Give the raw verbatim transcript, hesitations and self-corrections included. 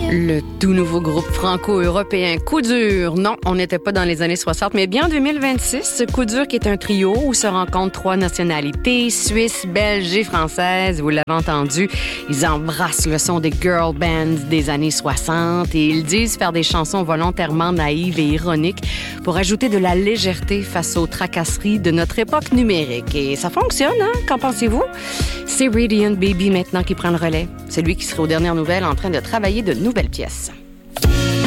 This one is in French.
Le tout nouveau groupe franco-européen Coup dur. Non, on n'était pas dans les années soixante, mais bien deux mille vingt-six. Coup dur qui est un trio où se rencontrent trois nationalités, suisse, belge et française. Vous l'avez entendu, ils embrassent le son des girl bands des années soixante et ils disent faire des chansons volontairement naïves et ironiques pour ajouter de la légèreté face aux tracasseries de notre époque numérique. Et ça fonctionne, hein? Qu'en pensez-vous? C'est Radiant Baby maintenant qui prend le relais. C'est lui qui serait aux dernières nouvelles en train de travailler de nouvelles pièces.